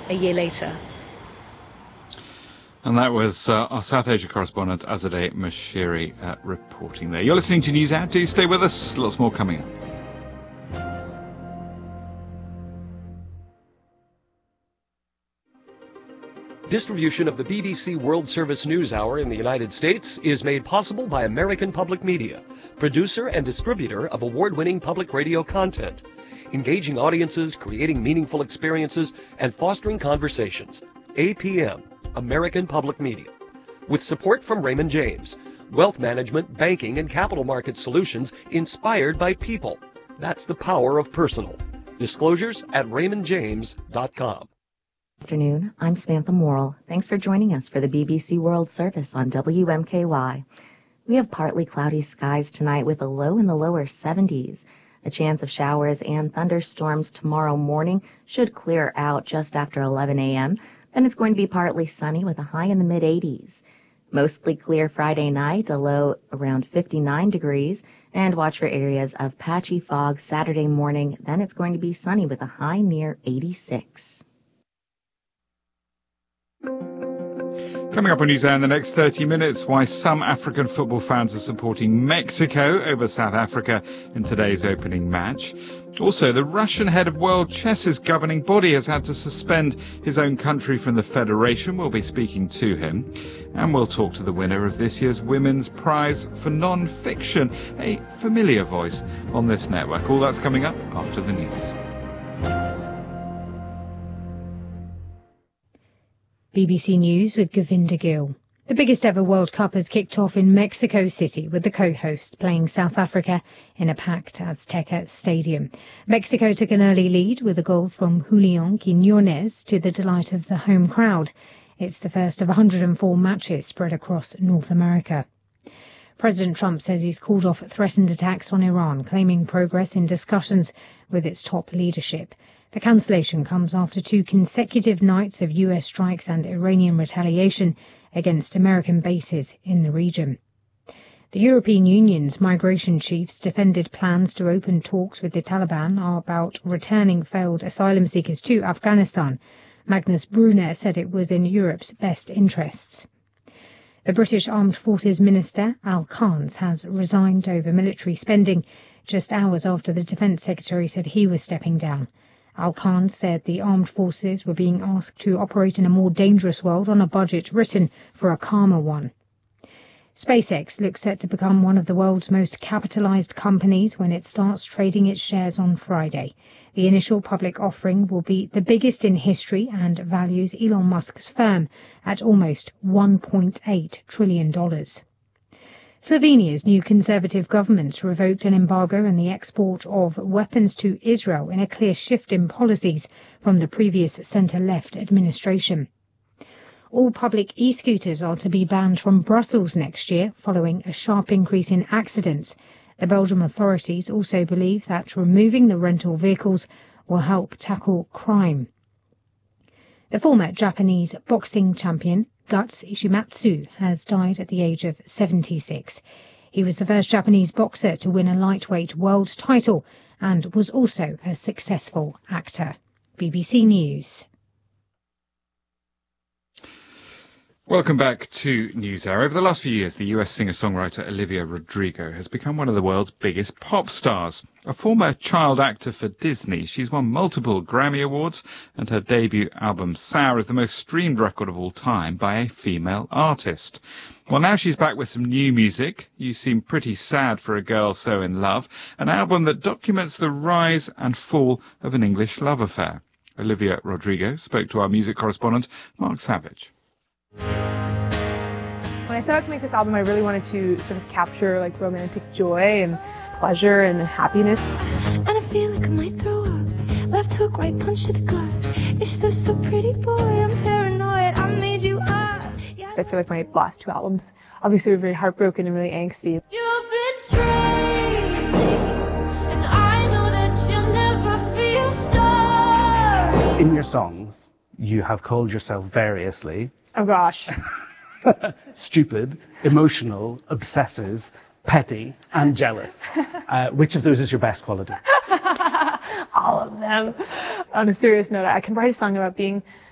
a year later. And that was our South Asia correspondent, Azadeh Moshiri, reporting there. You're listening to NewsHour. Do stay with us. Lots more coming up. Distribution of the BBC World Service News Hour in the United States is made possible by American Public Media, producer and distributor of award-winning public radio content, engaging audiences, creating meaningful experiences, and fostering conversations. APM, American Public Media. With support from Raymond James, wealth management, banking, and capital market solutions inspired by people. That's the power of personal. Disclosures at raymondjames.com. Afternoon, I'm Samantha Morrill. Thanks for joining us for the BBC World Service on WMKY. We have partly cloudy skies tonight with a low in the lower 70s. A chance of showers and thunderstorms tomorrow morning should clear out just after 11 a.m. Then it's going to be partly sunny with a high in the mid-80s. Mostly clear Friday night, a low around 59 degrees, and watch for areas of patchy fog Saturday morning. Then it's going to be sunny with a high near 86. Coming up on NewsHour in the next 30 minutes, why some African football fans are supporting Mexico over South Africa in today's opening match. Also, the Russian head of World Chess's governing body has had to suspend his own country from the federation. We'll be speaking to him. And we'll talk to the winner of this year's Women's Prize for Non-Fiction, a familiar voice on this network. All that's coming up after the news. BBC News with Govinda Gill. The biggest ever World Cup has kicked off in Mexico City, with the co-host playing South Africa in a packed Azteca Stadium. Mexico took an early lead with a goal from Julián Quiñones to the delight of the home crowd. It's the first of 104 matches spread across North America. President Trump says he's called off threatened attacks on Iran, claiming progress in discussions with its top leadership. The cancellation comes after 2 consecutive nights of U.S. strikes and Iranian retaliation against American bases in the region. The European Union's migration chiefs defended plans to open talks with the Taliban about returning failed asylum seekers to Afghanistan. Magnus Brunner said it was in Europe's best interests. The British Armed Forces Minister, Al Carnes, has resigned over military spending just hours after the Defence Secretary said he was stepping down. Al Carnes said the armed forces were being asked to operate in a more dangerous world on a budget written for a calmer one. SpaceX looks set to become one of the world's most capitalized companies when it starts trading its shares on Friday. The initial public offering will be the biggest in history and values Elon Musk's firm at almost $1.8 trillion. Slovenia's new conservative government revoked an embargo on the export of weapons to Israel in a clear shift in policies from the previous centre-left administration. All public e-scooters are to be banned from Brussels next year, following a sharp increase in accidents. The Belgian authorities also believe that removing the rental vehicles will help tackle crime. The former Japanese boxing champion Guts Ishimatsu has died at the age of 76. He was the first Japanese boxer to win a lightweight world title and was also a successful actor. BBC News. Welcome back to NewsHour. Over the last few years, the US singer-songwriter Olivia Rodrigo has become one of the world's biggest pop stars. A former child actor for Disney, she's won multiple Grammy Awards, and her debut album, Sour, is the most streamed record of all time by a female artist. Well, now she's back with some new music. You Seem Pretty Sad for a Girl So in Love, an album that documents the rise and fall of an English love affair. Olivia Rodrigo spoke to our music correspondent, Mark Savage. When I set out to make this album, I really wanted to sort of capture like romantic joy and pleasure and happiness. And I feel like I might throw up. Left hook, right punch to the gut. It's just so pretty, boy. I'm paranoid. I made you up. I feel like my last 2 albums obviously were very heartbroken and really angsty. You've betrayed me, and I know that you'll never feel sorry. In your songs, you have called yourself variously. Oh gosh. Stupid, emotional, obsessive, petty, and jealous. Which of those is your best quality? All of them. On a serious note, I can write a song about being